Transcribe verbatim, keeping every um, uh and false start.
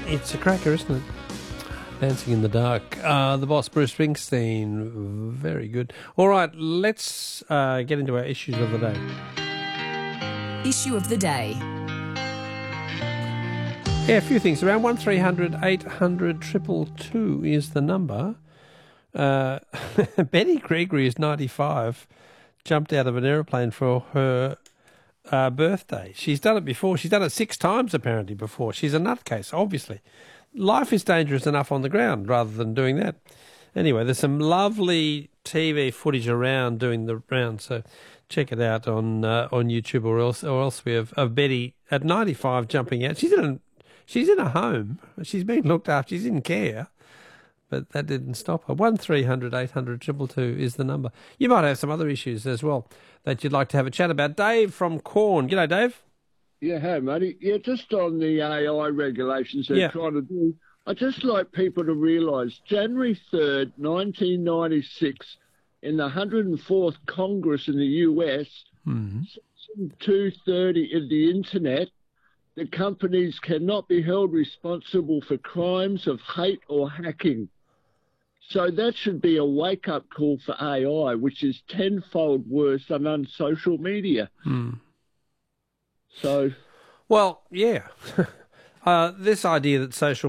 It's a cracker, isn't it? Dancing in the Dark. Uh, the Boss, Bruce Springsteen. Very good. All right, let's uh, get into our issues of the day. Issue of the day. Yeah, a few things. Around one three hundred eight hundred two two two is the number. Uh, Betty Gregory is ninety-five, jumped out of an aeroplane for her uh, birthday. She's done it before. She's done it six times apparently before. She's a nutcase, obviously. Life is dangerous enough on the ground rather than doing that. Anyway, there's some lovely T V footage around doing the round, so check it out on uh, on YouTube or else or elsewhere of, of Betty at ninety-five jumping out. She's in a, she's in a home. She's being looked after. She's in care. But that didn't stop her. one three hundred eight hundred two two two is the number. You might have some other issues as well that you'd like to have a chat about. Dave from Corn. G'day, Dave. Yeah, hey, matey. Yeah, just on the A I regulations they're Yeah. trying to do, I'd just like people to realise January third, nineteen ninety-six, in the one hundred fourth Congress in the U S, Mm-hmm. Section two thirty of the Internet, the companies cannot be held responsible for crimes of hate or hacking. So that should be a wake-up call for A I, which is tenfold worse than on social media. Mm. So... Well, yeah. uh, this idea that social